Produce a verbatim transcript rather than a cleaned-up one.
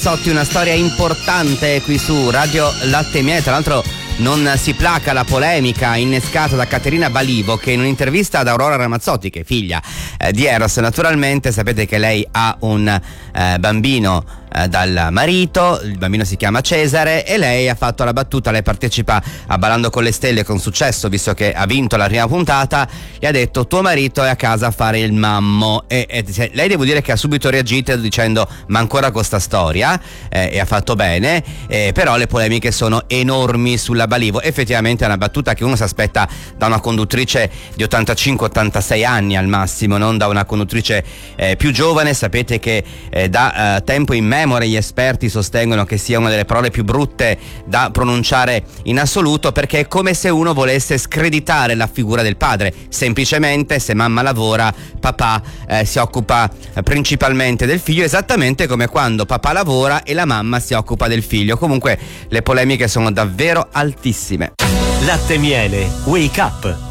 Sotti, una storia importante qui su Radio Latte e Miele. Tra l'altro non si placa la polemica innescata da Caterina Balivo, che in un'intervista ad Aurora Ramazzotti, che è figlia eh, di Eros, naturalmente sapete che lei ha un eh, bambino eh, dal marito, il bambino si chiama Cesare, e lei ha fatto la battuta, lei partecipa a Ballando con le Stelle con successo, visto che ha vinto la prima puntata, e ha detto: tuo marito è a casa a fare il mammo, e, e lei devo dire che ha subito reagito dicendo: ma ancora con sta storia, eh, e ha fatto bene, eh, però le polemiche sono enormi sulla Balivo. Effettivamente è una battuta che uno si aspetta da una conduttrice di ottantacinque ottantasei anni al massimo, non da una conduttrice eh, più giovane. Sapete che eh, da eh, tempo immemore gli esperti sostengono che sia una delle parole più brutte da pronunciare in assoluto, perché è come se uno volesse screditare la figura del padre. Semplicemente, se mamma lavora, papà eh, si occupa eh, principalmente del figlio, esattamente come quando papà lavora e la mamma si occupa del figlio. Comunque le polemiche sono davvero altissime. Latte e Miele, Wake Up.